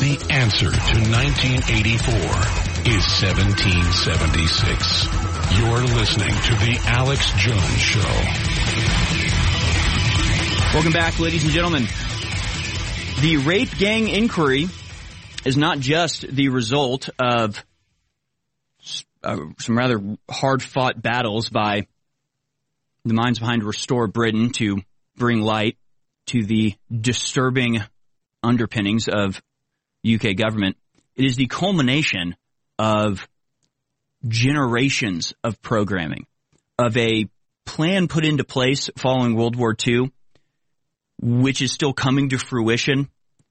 The answer to 1984 is 1776. You're listening to The Alex Jones Show. Welcome back, ladies and gentlemen. The rape gang inquiry is not just the result of some rather hard-fought battles by the minds behind Restore Britain to bring light to the disturbing underpinnings of UK government. It is the culmination of generations of programming, of a plan put into place following World War II, which is still coming to fruition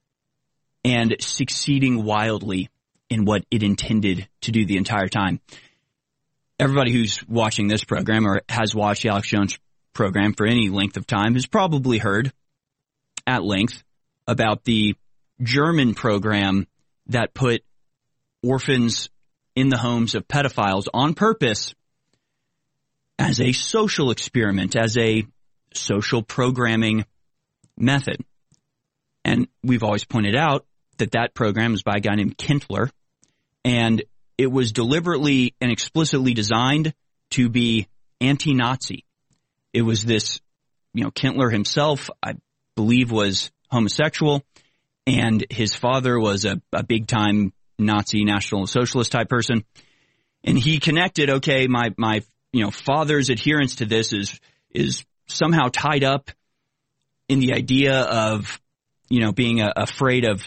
and succeeding wildly in what it intended to do the entire time. Everybody who's watching this program or has watched the Alex Jones program for any length of time has probably heard at length about the German program that put orphans in the homes of pedophiles on purpose as a social experiment, as a social programming method. And we've always pointed out that that program is by a guy named Kindler, and it was deliberately and explicitly designed to be anti-Nazi. It was this, Kindler himself, I believe, was homosexual, and his father was a big-time Nazi National Socialist type person. And he connected, okay, my father's adherence to this is somehow tied up in the idea of, being afraid of,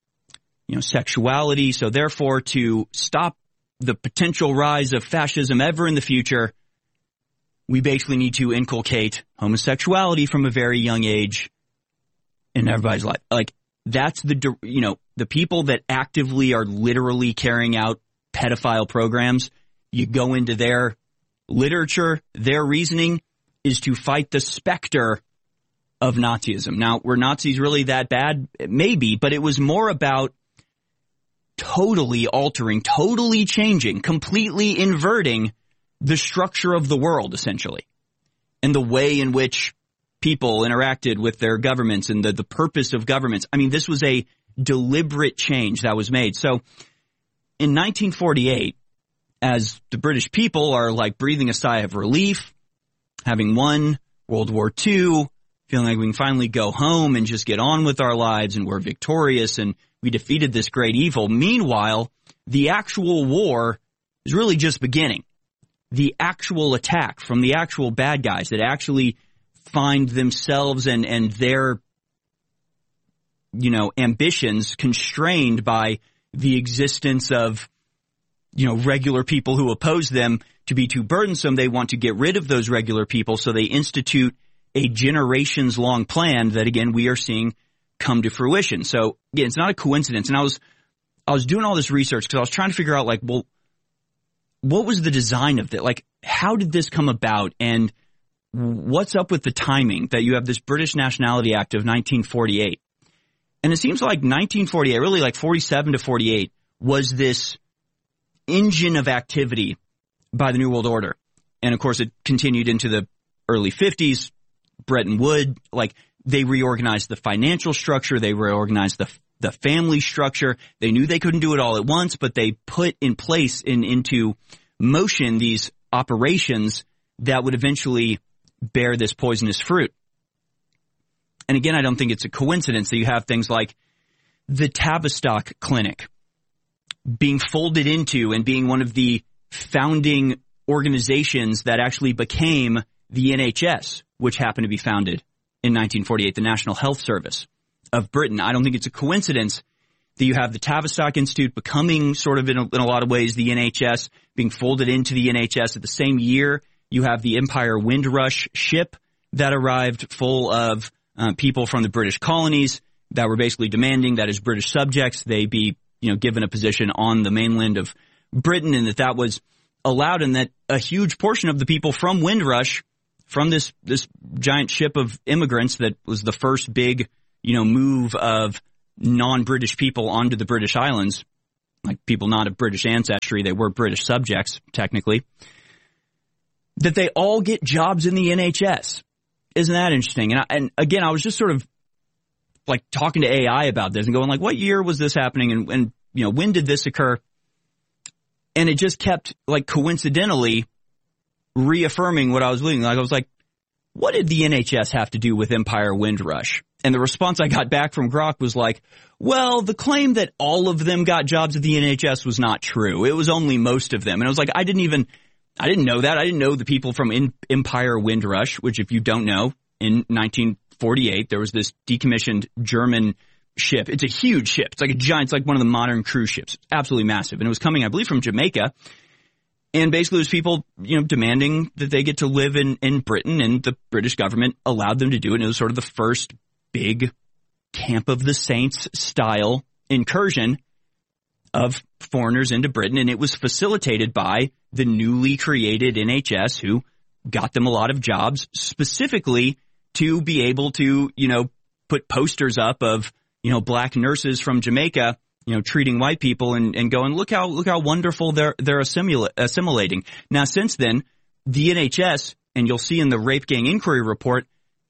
sexuality. So therefore, to stop the potential rise of fascism ever in the future, we basically need to inculcate homosexuality from a very young age in everybody's life. Like, that's the people that actively are literally carrying out pedophile programs. You go into their literature, their reasoning is to fight the specter of Nazism. Now, were Nazis really that bad? Maybe, but it was more about totally altering, totally changing, completely inverting the structure of the world, essentially, and the way in which people interacted with their governments and the purpose of governments. I mean, this was a deliberate change that was made. So in 1948, as the British people are like breathing a sigh of relief, having won World War II, feeling like we can finally go home and just get on with our lives and we're victorious and we defeated this great evil. Meanwhile, the actual war is really just beginning. The actual attack from the actual bad guys that actually find themselves and their, ambitions constrained by the existence of, regular people who oppose them to be too burdensome. They want to get rid of those regular people, so they institute a generations-long plan that, again, we are seeing come to fruition. So, again, it's not a coincidence. And I was doing all this research because I was trying to figure out, what was the design of it? Like, how did this come about? And what's up with the timing that you have this British Nationality Act of 1948? And it seems like 1948, really like 47 to 48, was this engine of activity by the New World Order. And, of course, it continued into the early 50s. Bretton Woods, they reorganized the financial structure. They reorganized the family structure. They knew they couldn't do it all at once, but they put in place into motion these operations that would eventually bear this poisonous fruit. And again, I don't think it's a coincidence that you have things like the Tavistock Clinic being folded into and being one of the founding organizations that actually became the NHS, which happened to be founded in 1948, the National Health Service of Britain. I don't think it's a coincidence that you have the Tavistock Institute becoming sort of in a lot of ways the NHS, being folded into the NHS at the same year. You have the Empire Windrush ship that arrived full of people from the British colonies that were basically demanding that as British subjects they be, given a position on the mainland of Britain, and that was allowed, and that a huge portion of the people from Windrush, from this giant ship of immigrants that was the first big, move of non-British people onto the British islands, like people not of British ancestry, they were British subjects, technically, that they all get jobs in the NHS. Isn't that interesting? And again, I was just sort of like talking to AI about this and going like, what year was this happening? And you know, when did this occur? And it just kept like coincidentally reaffirming what I was reading. Like I was like, what did the NHS have to do with Empire Windrush? And the response I got back from Grok was like, well, the claim that all of them got jobs at the NHS was not true. It was only most of them. And I was like, I didn't know that. I didn't know the people from Empire Windrush, which if you don't know, in 1948, there was this decommissioned German ship. It's a huge ship. It's like a giant, it's like one of the modern cruise ships. It's absolutely massive. And it was coming, I believe, from Jamaica. And basically it was people, you know, demanding that they get to live in Britain, and the British government allowed them to do it. And it was sort of the first big Camp of the Saints style incursion of foreigners into Britain. And it was facilitated by the newly created NHS, who got them a lot of jobs specifically to be able to, you know, put posters up of, you know, black nurses from Jamaica, you know, treating white people and going, look how wonderful they're assimilating. Now, since then, the NHS, and you'll see in the Rape Gang Inquiry Report,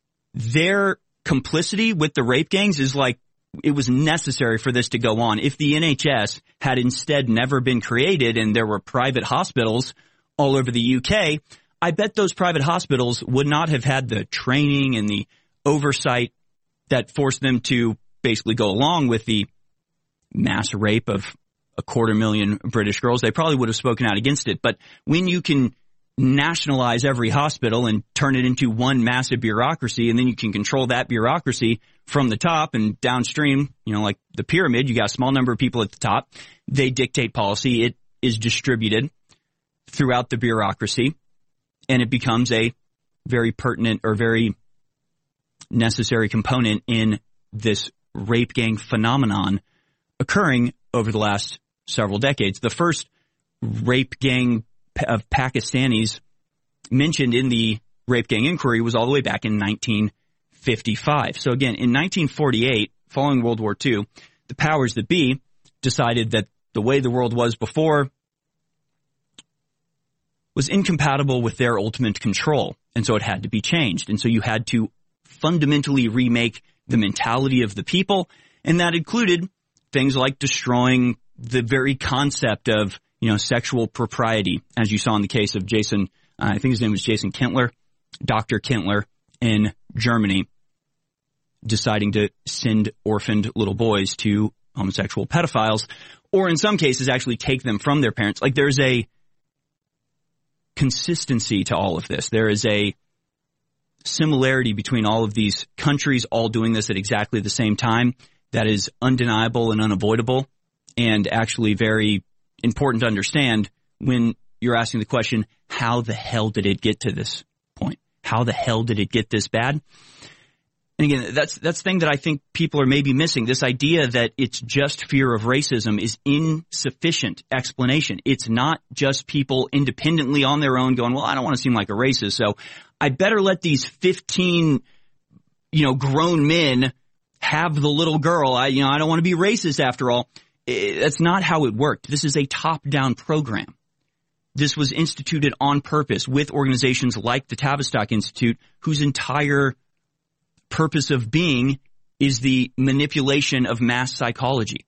their complicity with the rape gangs is like, it was necessary for this to go on. If the NHS had instead never been created and there were private hospitals all over the UK, I bet those private hospitals would not have had the training and the oversight that forced them to basically go along with the mass rape of 250,000 British girls. They probably would have spoken out against it. But when you can nationalize every hospital and turn it into one massive bureaucracy, and then you can control that bureaucracy from the top and downstream, you know, like the pyramid, you got a small number of people at the top. They dictate policy. It is distributed throughout the bureaucracy, and it becomes a very pertinent or very necessary component in this rape gang phenomenon occurring over the last several decades. The first rape gang of Pakistanis mentioned in the Rape Gang Inquiry was all the way back in 1955. So again, in 1948, following World War II, the powers that be decided that the way the world was before was incompatible with their ultimate control, and so it had to be changed. And so you had to fundamentally remake the mentality of the people, and that included things like destroying the very concept of, you know, sexual propriety, as you saw in the case of Jason, I think his name was Jason Kindler, Dr. Kindler in Germany, deciding to send orphaned little boys to homosexual pedophiles, or in some cases actually take them from their parents. Like, there's a consistency to all of this. There is a similarity between all of these countries all doing this at exactly the same time that is undeniable and unavoidable, and actually very important to understand when you're asking the question, how the hell did it get to this point? How the hell did it get this bad? And again, that's the thing that I think people are maybe missing. This idea that it's just fear of racism is insufficient explanation. It's not just people independently on their own going, well, I don't want to seem like a racist, so I better let these 15, you know, grown men have the little girl. I don't want to be racist after all. That's not how it worked. This is a top-down program. This was instituted on purpose with organizations like the Tavistock Institute, whose entire purpose of being is the manipulation of mass psychology.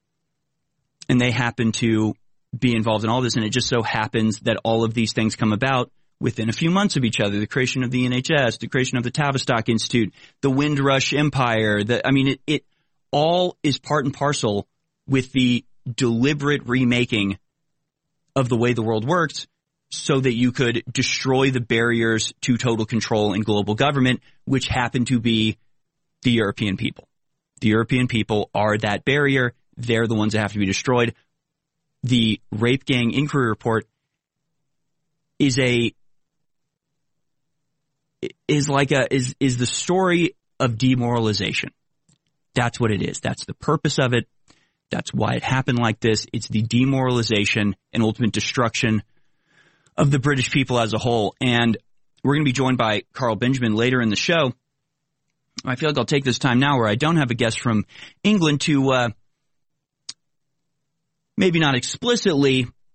And they happen to be involved in all this, and it just so happens that all of these things come about within a few months of each other. The creation of the NHS, the creation of the Tavistock Institute, the Windrush Empire. It all is part and parcel with the deliberate remaking of the way the world works so that you could destroy the barriers to total control in global government, which happen to be the European people. The European people are that barrier. They're the ones that have to be destroyed. The Rape Gang Inquiry Report is the story of demoralization. That's what it is. That's the purpose of it. That's why it happened like this. It's the demoralization and ultimate destruction of the British people as a whole. And we're going to be joined by Carl Benjamin later in the show. I feel like I'll take this time now where I don't have a guest from England to maybe not explicitly